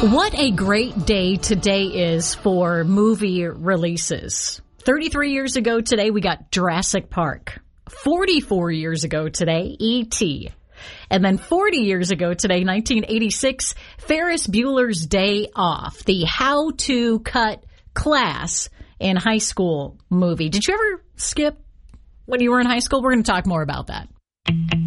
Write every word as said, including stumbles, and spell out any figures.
What a great day today is for movie releases. thirty-three years ago today, we got Jurassic Park. forty-four years ago today, E T And then forty years ago today, nineteen eighty-six, Ferris Bueller's Day Off, the How to Cut Class in High School movie. Did you ever skip when you were in high school? We're going to talk more about that.